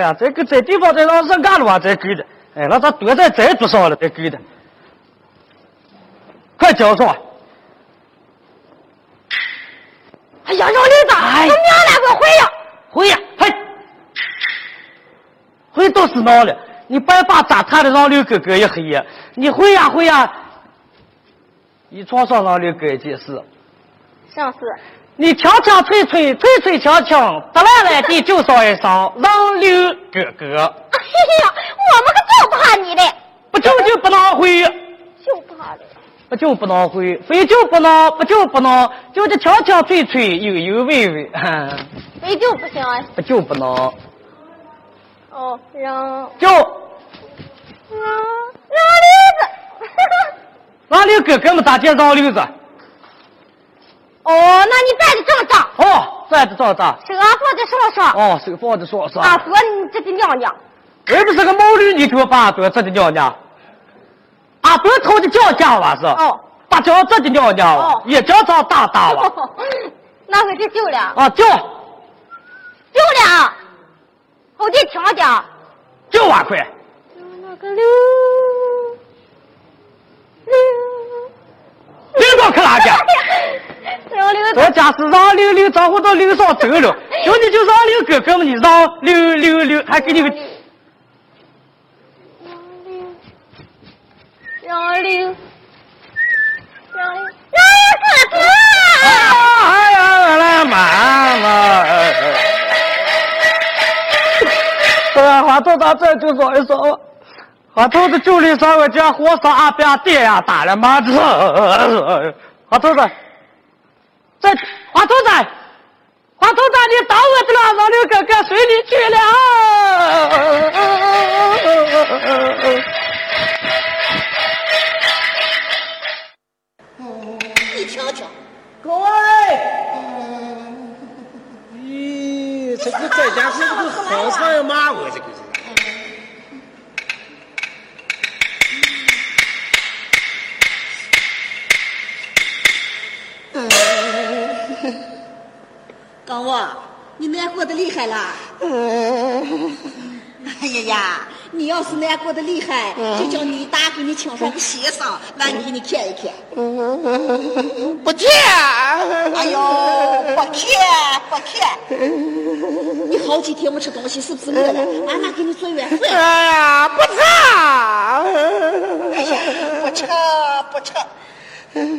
呀，这个这地方再让人干了话再给的，哎，那他多再多少了再给的，快交上。 哎呀，老刘子，我娘来我回呀， 回呀，嘿，回都是闹了，你别把咋他的让刘哥哥也黑呀，你回呀回呀，一床上让刘哥一件事， 上司。 你敲敲吹吹，吹吹敲敲，得来地就上一上，让刘哥哥。 哎呀，我们可就怕你的， 不就不能回， 就怕的， 不就不能回，非就不能，不就不能，就这敲敲吹吹，悠悠喂喂， 非就不行啊， 不就不能。 哦，让就刘子， 让刘哥哥们大姐让刘子。 哦，那你站着正上。 哦，站着正上。 手放在手上。 哦，手放在手上。 啊，哥，你这个娘娘。 我不是个毛驴，你给我把耳朵这的娘娘。耳朵头的脚架吧是？ 哦。 把脚这的娘娘。 哦。 也脚长大大了。 那回就救了。 啊，救了。 后地听的。 救啊快。 那个刘到去哪去？这家是让刘招呼到刘上走了，就你就让刘哥哥们，你让刘，还给你们让刘哥哥！ 哎呀，来妈妈！哎呀，花头他这就说一说。花头子酒里上我家火烧阿边爹呀打了麻子，花头子，这花头子，你打我的了，让刘哥哥随你去了。你瞧瞧， 各位，咦，这个在家是不是好长呀妈我这个是。 刚娃，你难过的厉害啦！哎呀呀，你要是难过的厉害，就叫你打给你请上个先生，来给你看一看。 不看！ 哎呦，不看！你好几天没吃东西，是不是饿了？妈妈给你做碗饭。 哎呀，不吃！ 哎呀，不吃。